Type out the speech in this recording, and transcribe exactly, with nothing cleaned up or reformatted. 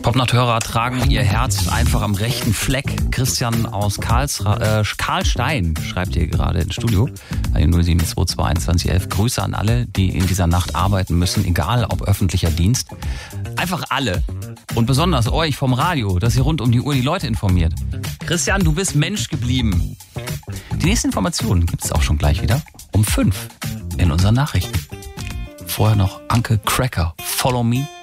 Popnachthörer tragen ihr Herz einfach am rechten Fleck. Christian aus Karlsra- äh, Karlstein schreibt hier gerade ins Studio. null sieben zwei zwei einundzwanzig elf. Grüße an alle, die in dieser Nacht arbeiten müssen, egal ob öffentlicher Dienst. Einfach alle. Und besonders euch vom Radio, dass ihr rund um die Uhr die Leute informiert. Christian, du bist Mensch geblieben. Die nächsten Informationen gibt es auch schon gleich wieder um fünf in unseren Nachrichten. Vorher noch Uncle Cracker, Follow Me.